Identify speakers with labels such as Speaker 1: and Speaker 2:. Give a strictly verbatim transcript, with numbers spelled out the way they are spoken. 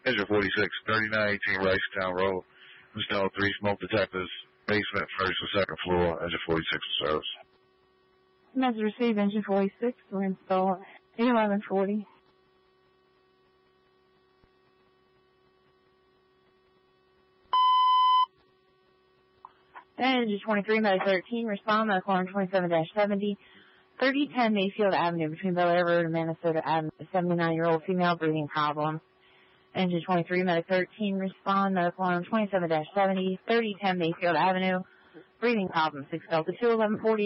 Speaker 1: Engine forty-six, thirty-nine eighteen Ricetown Road. Install three smoke detectors, basement, first or second floor. Engine forty-six for service.
Speaker 2: Message received, Engine forty-six. We're installed eleven forty. Engine twenty-three, Medic thirteen, respond, Medic alarm twenty-seven dash seventy. thirty ten Mayfield Avenue between Bel Air Road and Minnesota Avenue. seventy-nine-year-old female breathing problem. Engine twenty-three, Medic thirteen, respond, Medic alarm twenty-seven dash seventy. thirty ten Mayfield Avenue, breathing problem. six Delta two, eleven forty.